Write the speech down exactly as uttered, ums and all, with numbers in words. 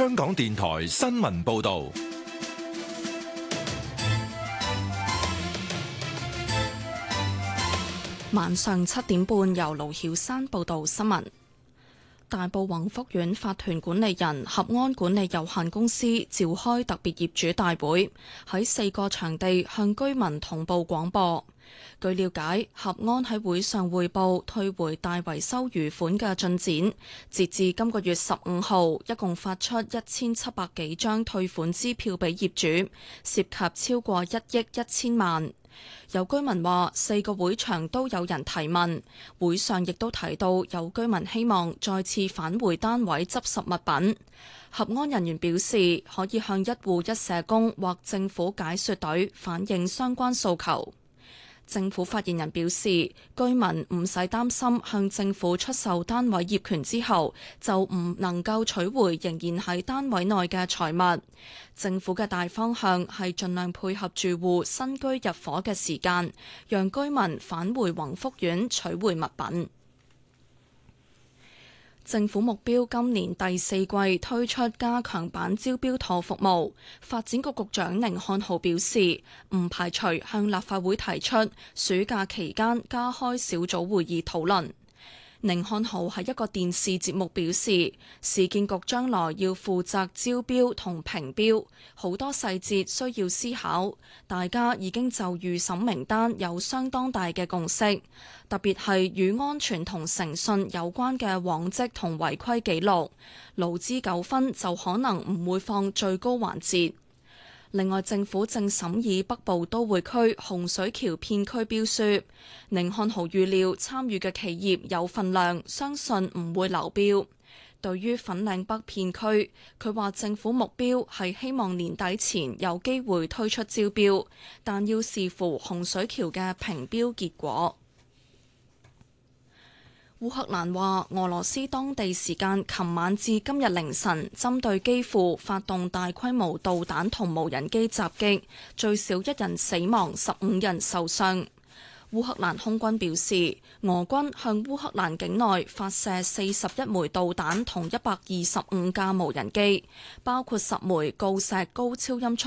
香港電台新聞報道。 晚上七點半，由盧曉山報道新聞。大埔宏福苑法團管理人合安管理有限公司召開特別業主大會，喺四個場地向居民同步廣播。據了解，合安喺會上匯報退回大維修餘款嘅進展，截至今個月十五號，一共發出一千七百幾張退款支票俾業主，涉及超過一億一千萬。有居民話，四個會場都有人提問，會上亦都提到有居民希望再次返回單位執拾物品。合安人員表示，可以向一戶一社工或政府解說隊反映相關訴求。政府發言人表示，居民唔使擔心向政府出售單位業權之後就唔能夠取回仍然喺單位內嘅財物。政府嘅大方向係盡量配合住戶新居入伙嘅時間，讓居民返回宏福苑取回物品。政府目標今年第四季推出加強版招標妥服務。發展局局長寧漢豪表示，唔排除向立法會提出暑假期間加開小組會議討論。寧漢豪喺一個電視節目表示，市建局將來要負責招標同評標，好多細節需要思考。大家已經就預審名單有相當大嘅共識，特別係與安全同誠信有關嘅往績同違規記錄，勞資糾紛就可能唔會放最高環節。另外，政府正審議北部都會區洪水橋片區標書。寧漢豪預料參與嘅企業有份量，相信唔會流標。對於粉嶺北片區，佢話政府目標係希望年底前有機會推出招標，但要視乎洪水橋嘅評標結果。烏克蘭話，俄羅斯當地時間琴晚至今日凌晨，針對基輔發動大規模導彈同無人機襲擊，最少一人死亡，十五人受傷。烏克蘭空軍表示，俄軍向烏克蘭境內發射四十一枚導彈同一百二十五架無人機，包括十枚鋯石高超音速